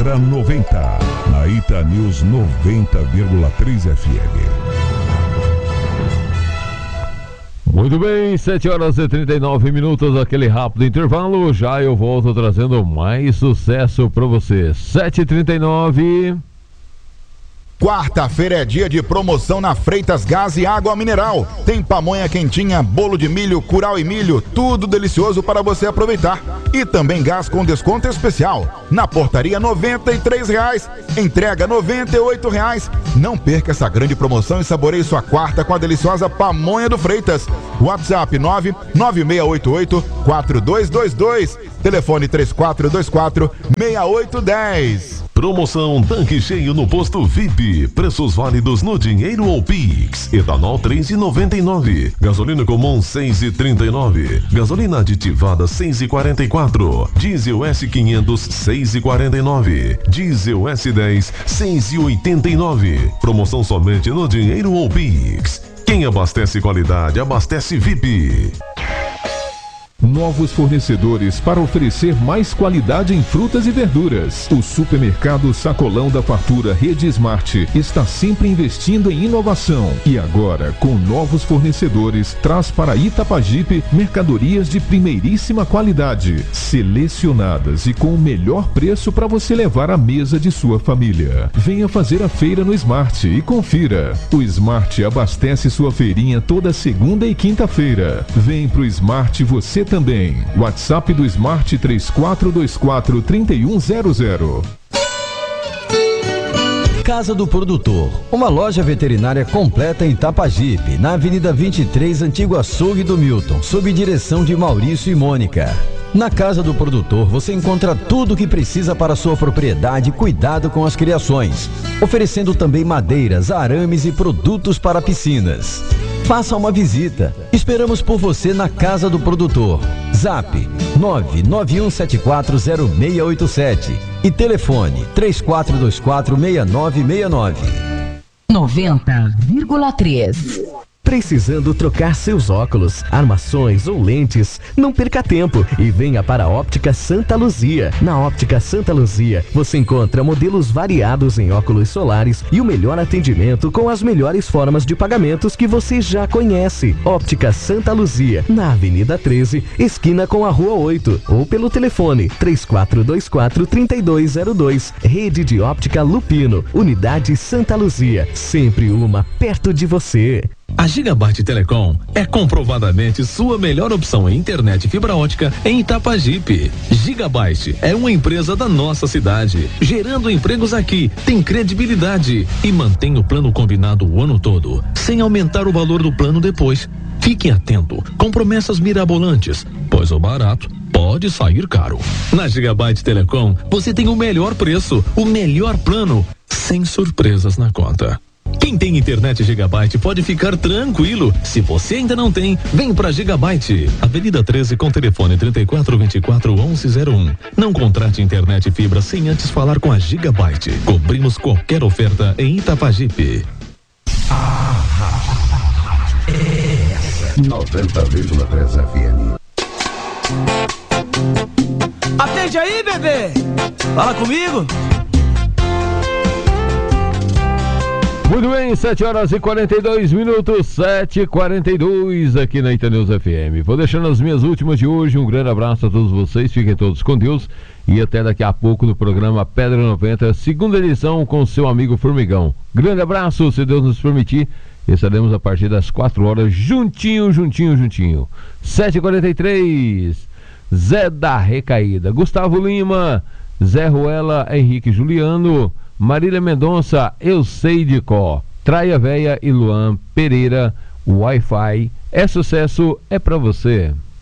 Pedra 90, na Itanews 90,3 FM. Muito bem, 7h39, aquele rápido intervalo. Já eu volto trazendo mais sucesso para você. 7h39. Quarta-feira é dia de promoção na Freitas Gás e Água Mineral. Tem pamonha quentinha, bolo de milho, curau e milho, tudo delicioso para você aproveitar. E também gás com desconto especial. Na portaria R$ 93, entrega R$ 98. Não perca essa grande promoção e saboreie sua quarta com a deliciosa pamonha do Freitas. WhatsApp 99688-4222. Telefone 3424-6810. Promoção Tanque Cheio no Posto VIP. Preços válidos no dinheiro ou Pix. Etanol 3,99. Gasolina comum 6,39. Gasolina aditivada 6,44. Diesel S500 6,49. Diesel S10 6,89. Promoção somente no dinheiro ou Pix. Quem abastece qualidade, abastece VIP. Novos fornecedores para oferecer mais qualidade em frutas e verduras. O supermercado Sacolão da Fartura Rede Smart está sempre investindo em inovação e agora, com novos fornecedores, traz para Itapajipe mercadorias de primeiríssima qualidade, selecionadas e com o melhor preço para você levar à mesa de sua família. Venha fazer a feira no Smart e confira. O Smart abastece sua feirinha toda segunda e quinta-feira. Vem pro Smart você também. WhatsApp do Smart 3424-3100. Casa do Produtor, uma loja veterinária completa em Itapajipe, na Avenida 23, Antigo Açougue do Milton, sob direção de Maurício e Mônica. Na Casa do Produtor você encontra tudo o que precisa para sua propriedade e cuidado com as criações, oferecendo também madeiras, arames e produtos para piscinas. Faça uma visita. Esperamos por você na Casa do Produtor. Zap 991740687 e telefone 34246969. 90,3. Precisando trocar seus óculos, armações ou lentes? Não perca tempo e venha para a Óptica Santa Luzia. Na Óptica Santa Luzia, você encontra modelos variados em óculos solares e o melhor atendimento com as melhores formas de pagamentos que você já conhece. Óptica Santa Luzia, na Avenida 13, esquina com a Rua 8, ou pelo telefone 3424-3202. Rede de Óptica Lupino, Unidade Santa Luzia, sempre uma perto de você. A Gigabyte Telecom é comprovadamente sua melhor opção em internet fibra ótica em Itapajipe. Gigabyte é uma empresa da nossa cidade, gerando empregos aqui, tem credibilidade e mantém o plano combinado o ano todo, sem aumentar o valor do plano depois. Fique atento com promessas mirabolantes, pois o barato pode sair caro. Na Gigabyte Telecom, você tem o melhor preço, o melhor plano, sem surpresas na conta. Quem tem internet Gigabyte pode ficar tranquilo. Se você ainda não tem, vem pra Gigabyte. Avenida 13 com telefone 3424-1101. Não contrate internet fibra sem antes falar com a Gigabyte. Cobrimos qualquer oferta em Itapajipe. 90,3 FM. Atende aí, bebê! Fala comigo! Muito bem, 7h42, 7h42 aqui na Itanews FM. Vou deixando as minhas últimas de hoje. Um grande abraço a todos vocês, fiquem todos com Deus e até daqui a pouco no programa Pedra 90, segunda edição com seu amigo Formigão. Grande abraço, se Deus nos permitir, estaremos a partir das 4 horas juntinho. 7h43, Zé da Recaída, Gustavo Lima, Zé Ruela, Henrique Juliano, Marília Mendonça, Eu Sei de Có, Traia Véia e Luan Pereira, Wi-Fi, é sucesso, é pra você.